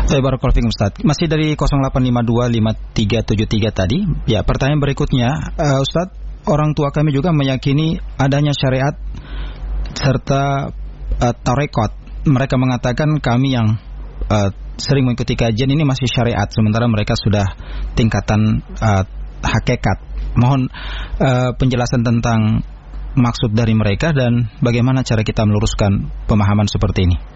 Saya Barakallahu fikum Ustaz. Masih dari 08525373 tadi. Ya, pertanyaan berikutnya, Ustaz, orang tua kami juga meyakini adanya syariat serta tarekat. Mereka mengatakan kami yang sering mengikuti kajian ini masih syariat, sementara mereka sudah tingkatan hakikat. Mohon penjelasan tentang maksud dari mereka dan bagaimana cara kita meluruskan pemahaman seperti ini.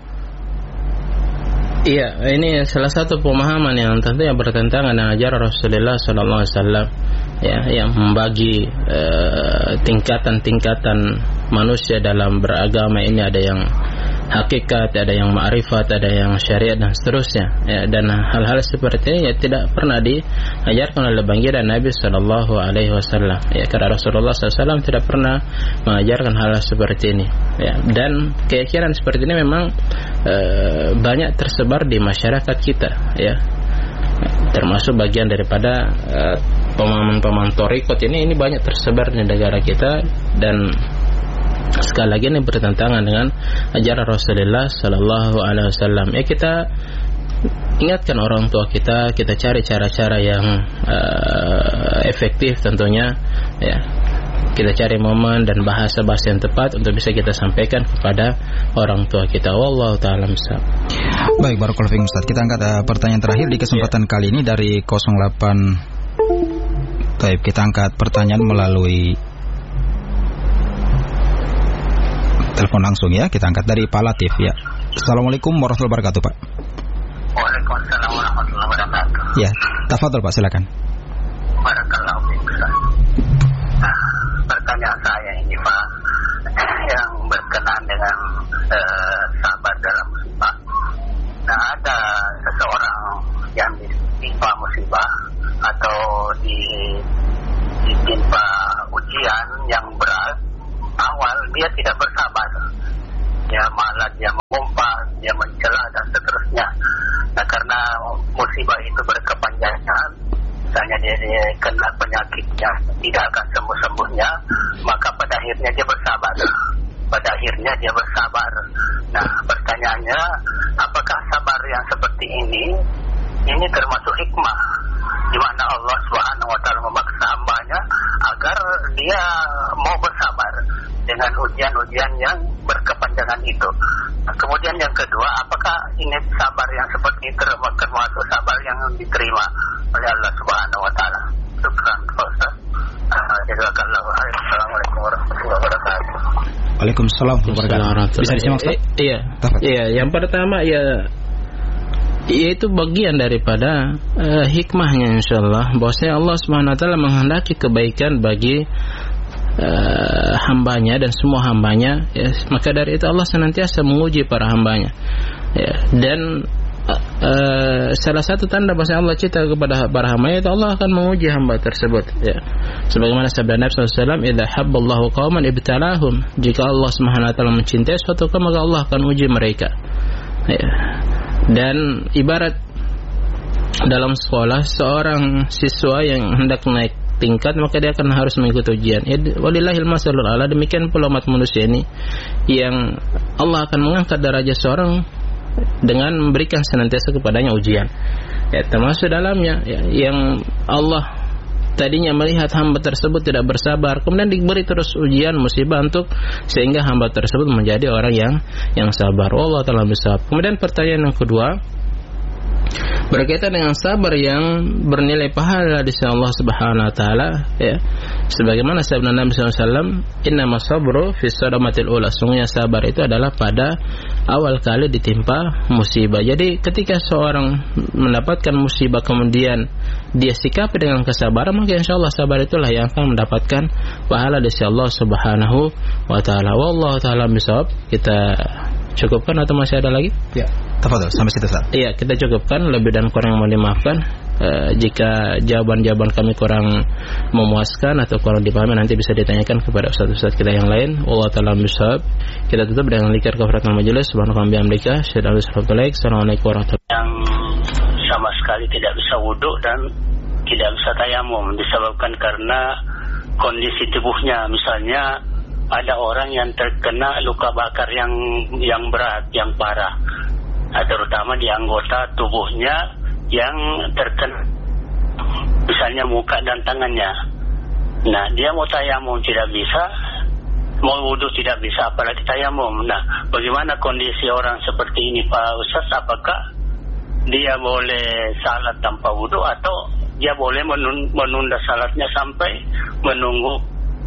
Iya, ini salah satu pemahaman yang tentunya bertentangan dengan ajaran Rasulullah sallallahu alaihi wasallam, ya, yang membagi tingkatan-tingkatan manusia dalam beragama ini, ada yang hakikat, ada yang ma'rifat, ada yang syariat dan seterusnya, ya, dan hal-hal seperti ini ya tidak pernah diajarkan oleh baginda Nabi sallallahu alaihi wasallam, ya, karena Rasulullah sallallahu alaihi wasallam tidak pernah mengajarkan hal seperti ini, ya, dan keyakinan seperti ini memang banyak tersebar di masyarakat kita, ya, termasuk bagian daripada pemahaman-pemahaman thariqat ini banyak tersebar di negara kita, dan sekali lagi ini bertentangan dengan ajaran Rasulullah sallallahu alaihi wasallam. Ya, kita ingatkan orang tua kita cari cara-cara yang efektif tentunya, ya. Kita cari momen dan bahasa-bahasa yang tepat untuk bisa kita sampaikan kepada orang tua kita. Wallahu ta'ala misal. Baik, barakallahu fiikum Ustaz. Kita angkat pertanyaan terakhir di kesempatan kali ini dari 08. Baik, kita angkat pertanyaan melalui telepon langsung, ya. Kita angkat dari Pak Latif, ya. Assalamualaikum warahmatullahi wabarakatuh, Pak. Waalaikumsalam warahmatullahi wabarakatuh. Ya, tafadhol Pak, silakan. Barakallahu fiikum. Pertanyaan saya ini, Pak, yang berkenaan dengan sabar dalam musibah. Nah, ada seseorang yang ditimpa musibah atau ditimpa ujian yang berat, awal dia tidak bersabar, ya, malah dia mengumpat, dia mencela dan seterusnya. Nah, karena musibah itu berkepanjangan, misalnya dia kena penyakitnya tidak akan sembuh-sembuhnya, maka pada akhirnya dia bersabar. Nah, pertanyaannya, apakah sabar yang seperti ini termasuk hikmah, di mana Allah Subhanahu wa taala memaksa hambanya agar dia mau bersabar dengan ujian-ujian yang berkepanjangan itu. Nah, kemudian yang kedua, apakah ini sabar yang seperti itu termasuk sabar yang diterima oleh Allah Subhanahu wa taala? Syukran, Ustaz. Jazakallahu khairan. Assalamualaikum warahmatullahi wabarakatuh. Waalaikumsalam warahmatullahi wabarakatuh. Bisa disimak, Ustaz? Iya, yang pertama yaitu bagian daripada hikmahnya insyaallah, bahwasanya Allah Subhanahu wa taala menghendaki kebaikan bagi hambanya dan semua hambanya, ya. Maka dari itu Allah senantiasa menguji para hambanya, ya. Dan salah satu tanda bahwa Allah cinta kepada para hamba itu Allah akan menguji hamba tersebut, ya. Sebagaimana sabda Nabi SAW, "Idza habballahu qauman ibtalahum." Jika Allah Subhanahu wa taala mencintai suatu kaum, maka Allah akan uji mereka, ya. Dan ibarat dalam sekolah, seorang siswa yang hendak naik tingkat, maka dia akan harus mengikuti ujian. Walillahil masalul a'la. Demikian pula umat manusia ini, yang Allah akan mengangkat derajat seorang dengan memberikan senantiasa kepadanya ujian, ya, termasuk dalamnya, ya, yang Allah tadinya melihat hamba tersebut tidak bersabar, kemudian diberi terus ujian musibah sehingga hamba tersebut menjadi orang yang sabar. Wallahu ta'ala bishawab. Kemudian pertanyaan yang kedua berkaitan dengan sabar yang bernilai pahala di sisi Allah Subhanahu wa taala, ya. Sebagaimana sabda Nabi SAW, "Innamas sabru fis sadamatil ula." Sungguhnya sabar itu adalah pada awal kali ditimpa musibah. Jadi ketika seorang mendapatkan musibah kemudian dia sikapi dengan kesabaran, maka insyaallah sabar itulah yang akan mendapatkan pahala di sisi Allah Subhanahu wa taala. Wallahu taala bishawab. Kita cukupkan atau masih ada lagi? Ya, tafadhol, sampai situ, Ustaz. Iya, kita cukupkan. Lebih dan kurang mohon dimaafkan. Jika jawaban-jawaban kami kurang memuaskan atau kurang dipahami, nanti bisa ditanyakan kepada ustaz-ustaz kita yang lain. Wallahu ta'ala bishawab. Kita tutup dengan zikir kafaratul majelis. Subhanallah bihamdika, asyhadu an la ilaha illa anta, assalamualaikum warahmatullahi Yang sama sekali tidak bisa wudu dan tidak bisa tayamum disebabkan karena kondisi tubuhnya. Misalnya ada orang yang terkena luka bakar yang berat, yang parah, terutama terutama di anggota tubuhnya yang terkena, misalnya muka dan tangannya. Nah, dia mau tayamum tidak bisa, mau wudu tidak bisa, apalagi tayamum. Nah, bagaimana kondisi orang seperti ini Pak Ustaz? Apakah dia boleh salat tanpa wudu atau dia boleh menunda salatnya sampai menunggu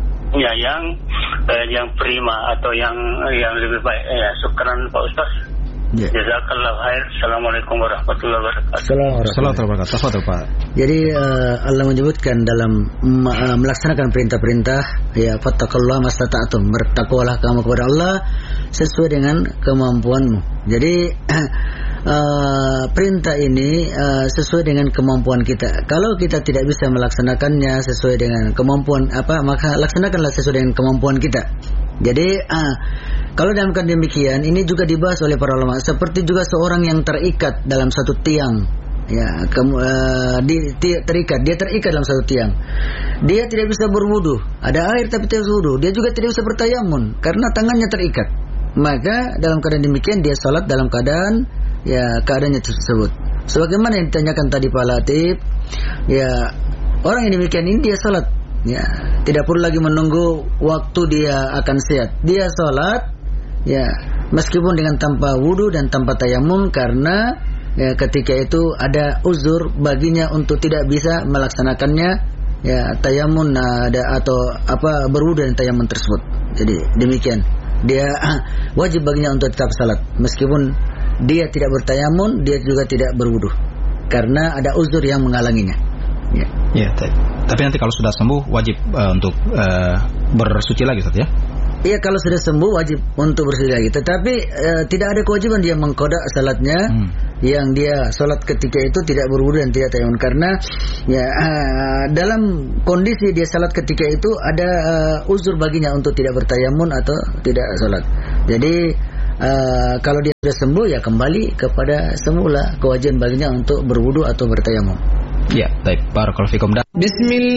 yang prima atau yang lebih baik? Ya, syukran Pak Ustaz. Ya. Jazakallah khair. Assalamualaikum warahmatullahi wabarakatuh. Assalamualaikum warahmatullahi wabarakatuh. Jadi Allah menyebutkan dalam melaksanakan perintah-perintah, ya fattaqullaha mastata'tum, bertakwalah kamu kepada Allah sesuai dengan kemampuanmu. Jadi perintah ini sesuai dengan kemampuan kita. Kalau kita tidak bisa melaksanakannya sesuai dengan kemampuan maka laksanakanlah sesuai dengan kemampuan kita. Jadi kalau dalam keadaan demikian, ini juga dibahas oleh para ulama. Seperti juga seorang yang terikat dalam satu tiang, ya, terikat dalam satu tiang. Dia tidak bisa berwudu. Ada air tapi tidak bisa wudu. Dia juga tidak bisa bertayamun karena tangannya terikat. Maka dalam keadaan demikian dia salat dalam keadaan keadaannya tersebut. Sebagaimana yang ditanyakan tadi Pak Latif, ya orang yang demikian ini dia salat. Ya, tidak perlu lagi menunggu waktu dia akan sehat. Dia sholat, ya, meskipun dengan tanpa wudu dan tanpa tayamum, karena ya, ketika itu ada uzur baginya untuk tidak bisa melaksanakannya, ya, tayamun atau berwudu dan tayamum tersebut. Jadi demikian, dia wajib baginya untuk tetap salat, meskipun dia tidak bertayamun, dia juga tidak berwudu, karena ada uzur yang menghalanginya. Ya. Ya, tapi nanti kalau sudah sembuh wajib untuk bersuci lagi, Ustaz, ya? Iya, kalau sudah sembuh wajib untuk bersuci lagi. Tetapi tidak ada kewajiban dia mengqada salatnya, yang dia salat ketika itu tidak berwudu dan tidak tayamum, karena ya dalam kondisi dia salat ketika itu ada uzur baginya untuk tidak bertayamun atau tidak salat. Jadi kalau dia sudah sembuh ya kembali kepada semula kewajiban baginya untuk berwudu atau bertayamum. Ya, baik. Barakallahu fikum. Bismillah.